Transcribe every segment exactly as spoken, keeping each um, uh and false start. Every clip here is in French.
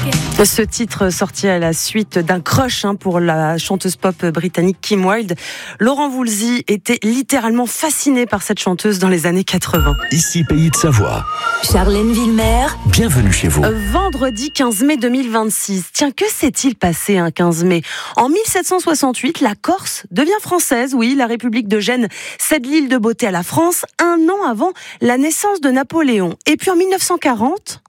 Ce titre sorti à la suite d'un crush hein, pour la chanteuse pop britannique Kim Wilde. Laurent Voulzy était littéralement fasciné par cette chanteuse dans les années quatre-vingts. Ici Pays de Savoie. Charlène Villemer. Bienvenue chez vous. Vendredi quinze mai deux mille vingt-six. Tiens, que s'est-il passé un quinze mai ? En mille sept cent soixante-huit, la Corse devient française. Oui, la République de Gênes cède l'île de Beauté à la France un an avant la naissance de Napoléon. Et puis en mille neuf cent quarante...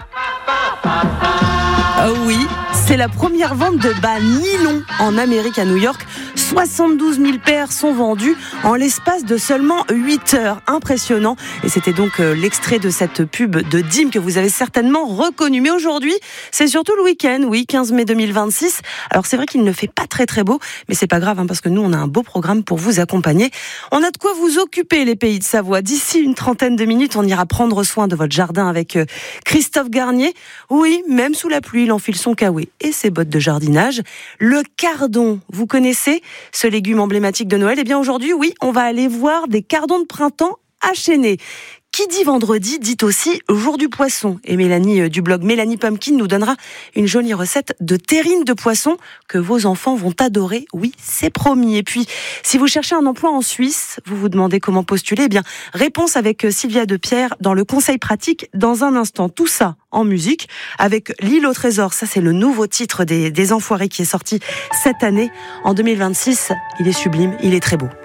Ah oui, c'est la première vente de bas nylon en Amérique à New York. soixante-douze mille paires sont vendues en l'espace de seulement huit heures. Impressionnant. Et c'était donc l'extrait de cette pub de D I M que vous avez certainement reconnu. Mais aujourd'hui, c'est surtout le week-end. Oui, quinze mai deux mille vingt-six. Alors c'est vrai qu'il ne fait pas très très beau, mais c'est pas grave hein, parce que nous, on a un beau programme pour vous accompagner. On a de quoi vous occuper, les Pays de Savoie. D'ici une trentaine de minutes, on ira prendre soin de votre jardin avec Christophe Garnier. Oui, même sous la pluie, il enfile son kawaii et ses bottes de jardinage. Le cardon, vous connaissez ce légume emblématique de Noël ? Eh bien aujourd'hui, oui, on va aller voir des cardons de printemps à-chaînés. Qui dit vendredi dit aussi jour du poisson. Et Mélanie du blog Mélanie Pumpkin nous donnera une jolie recette de terrine de poisson que vos enfants vont adorer. Oui, c'est promis. Et puis, si vous cherchez un emploi en Suisse, vous vous demandez comment postuler, eh bien, réponse avec Sylvia Depierre dans le conseil pratique dans un instant. Tout ça en musique avec L'île au trésor. Ça, c'est le nouveau titre des, des Enfoirés qui est sorti cette année. En deux mille vingt-six, il est sublime, il est très beau.